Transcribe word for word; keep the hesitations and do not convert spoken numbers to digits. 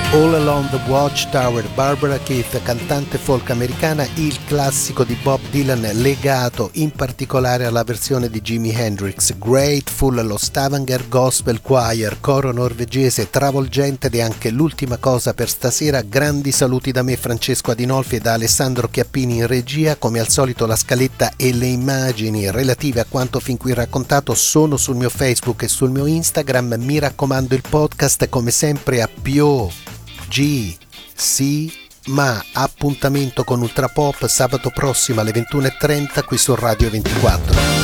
All Along the Watchtower, Barbara Keith, cantante folk americana, il classico di Bob Dylan legato in particolare alla versione di Jimi Hendrix. Grateful, lo Stavanger Gospel Choir, coro norvegese travolgente, ed è anche l'ultima cosa per stasera. Grandi saluti da me, Francesco Adinolfi, e da Alessandro Chiappini in regia. Come al solito la scaletta e le immagini relative a quanto fin qui raccontato sono sul mio Facebook e sul mio Instagram. Mi raccomando, il podcast come sempre a Pio G, sì, ma appuntamento con Ultrapop sabato prossimo alle ventuno e trenta qui su Radio ventiquattro.